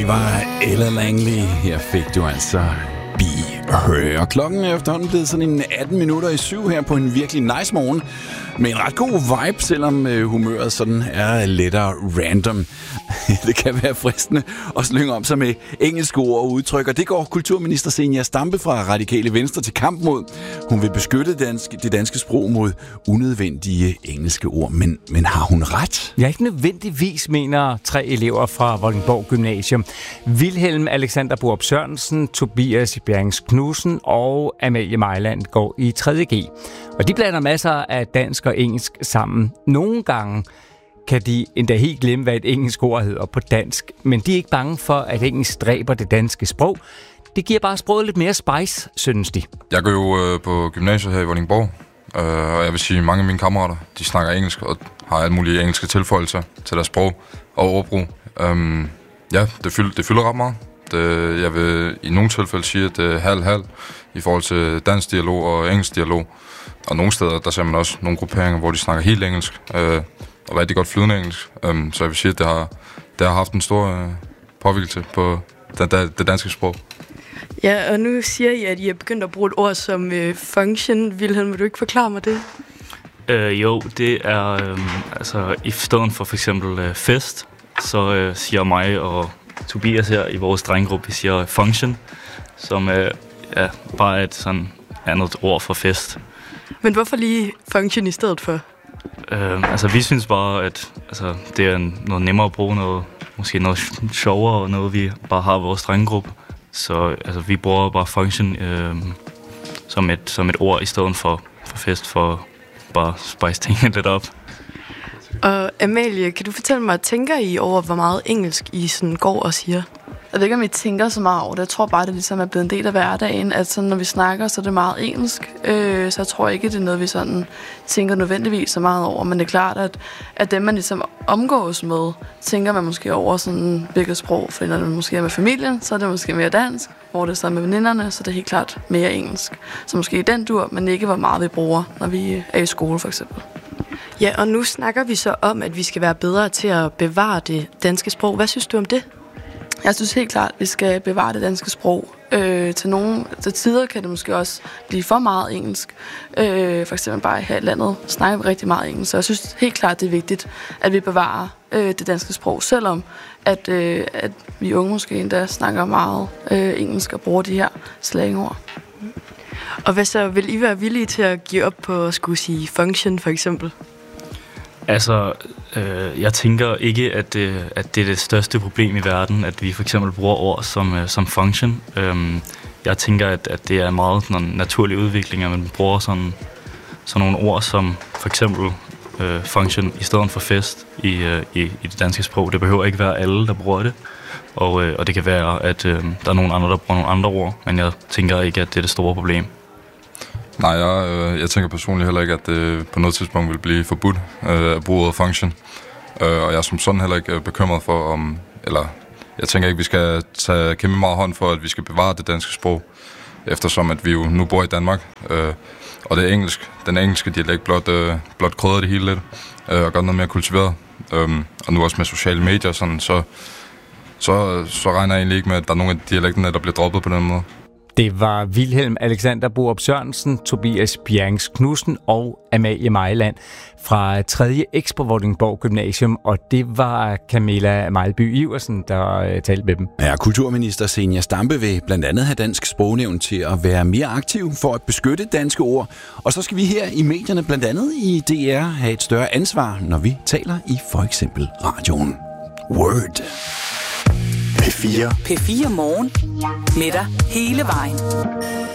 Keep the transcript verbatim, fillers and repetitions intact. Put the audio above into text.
Det var Ella Langley. Her fik du altså Be Her. Og klokken er efterhånden blevet sådan en atten minutter i syv her på en virkelig nice morgen. Med en ret god vibe, selvom øh, humøret sådan er lettere random. Det kan være fristende at slynge om sig med engelske ord og udtryk, og det går kulturminister Zenia Stampe fra Radikale Venstre til kamp mod. Hun vil beskytte dansk, det danske sprog mod unødvendige engelske ord, men, men har hun ret? Ja, ikke nødvendigvis, mener tre elever fra Vordingborg Gymnasium. Vilhelm Alexander Borup Sørensen, Tobias Bjerrings Knudsen og Amalie Mejland går i tredje G. Og de blander masser af dansk og engelsk sammen. Nogle gange kan de endda helt glemme, hvad et engelsk ord hedder på dansk. Men de er ikke bange for, at engelsk dræber det danske sprog. Det giver bare sproget lidt mere spice, synes de. Jeg går jo øh, på gymnasiet her i Vordingborg, øh, og jeg vil sige, at mange af mine kammerater, de snakker engelsk og har alle mulige engelske tilføjelser til deres sprog og ordbrug. Um, ja, det fylder, det fylder ret meget. Det, jeg vil i nogle tilfælde sige, at det er halv-halv i forhold til dansk dialog og engelsk dialog. Og nogle steder, der ser man også nogle grupperinger, hvor de snakker helt engelsk, øh, og rigtig godt flydende engelsk. Um, så jeg vil sige, at det har, det har haft en stor øh, påvirkning på det, det danske sprog. Ja, og nu siger I, at I er begyndt at bruge et ord som øh, function. Vilhelm, vil du ikke forklare mig det? Øh, jo, det er øh, altså i stedet for for eksempel øh, fest, så øh, siger mig og Tobias her i vores drengegruppe, vi siger function, som øh, ja, bare er et sådan andet ord for fest. Men hvorfor lige function i stedet for? Øh, altså vi synes bare, at altså, det er noget nemmere at bruge, noget, måske noget sjovere, og noget vi bare har i vores drengegruppe. Så altså, vi bruger bare function øh, som, et, som et ord i stedet for, for fest, for bare spice tingene lidt op. Og Amalie, kan du fortælle mig, tænker I over, hvor meget engelsk I sådan går og siger? Jeg ved ikke, om I tænker så meget over det. Jeg tror bare, det ligesom er blevet en del af hverdagen, at sådan, når vi snakker, så er det meget engelsk. Øh, så jeg tror ikke, det er noget, vi sådan tænker nødvendigvis så meget over. Men det er klart, at, at dem, man ligesom omgås med, tænker man måske over sådan, hvilket sprog. For når man måske er med familien, så er det måske mere dansk. Hvor det er så med veninderne, så er det helt klart mere engelsk. Så måske i den dur, men ikke hvor meget vi bruger, når vi er i skole for eksempel. Ja, og nu snakker vi så om, at vi skal være bedre til at bevare det danske sprog. Hvad synes du om det? Jeg synes helt klart, at vi skal bevare det danske sprog. Øh, til nogle til tider kan det måske også blive for meget engelsk. Øh, for eksempel bare her i landet snakker vi rigtig meget engelsk. Så jeg synes helt klart, det er vigtigt, at vi bevarer øh, det danske sprog, selvom at, øh, at vi unge måske endda snakker meget øh, engelsk og bruger de her slangord. Og hvad så, vil I være villige til at give op på at skulle sige function for eksempel? Altså, øh, jeg tænker ikke, at det, at det er det største problem i verden, at vi for eksempel bruger ord som, øh, som function. Øhm, jeg tænker, at, at det er meget sådan en naturlig udvikling, at man bruger sådan, sådan nogle ord som for eksempel øh, function i stedet for fest i, øh, i, i det danske sprog. Det behøver ikke være alle, der bruger det. Og, øh, og det kan være, at øh, der er nogle andre, der bruger nogle andre ord, men jeg tænker ikke, at det er det store problem. Nej, jeg, øh, jeg tænker personligt heller ikke, at det på noget tidspunkt vil blive forbudt øh, at bruge ordet function. Øh, og jeg er som sådan heller ikke bekymret for, om... Eller, jeg tænker ikke, at vi skal tage kæmpe meget hånd for, at vi skal bevare det danske sprog, eftersom at vi jo nu bor i Danmark. Øh, og det er engelsk. Den engelske dialekt blot, øh, blot krydder det hele lidt, øh, og gør noget mere kultiveret. Øh, og nu også med sociale medier, sådan, så, så, så regner jeg egentlig ikke med, at der er nogle af dialekterne, der bliver droppet på den måde. Det var Vilhelm Alexander Borup Sørensen, Tobias Bjerrings Knudsen og Amalie Mejland fra tredje X på Vordingborg Gymnasium, og det var Camilla Mejlby Iversen, der øh, talte med dem. Ja, kulturminister Zenia Stampe vil blandt andet have Dansk Sprognævn til at være mere aktiv for at beskytte danske ord. Og så skal vi her i medierne, blandt andet i D R, have et større ansvar, når vi taler i for eksempel radioen. Word. P fire. P fire Morgen. Med dig hele vejen.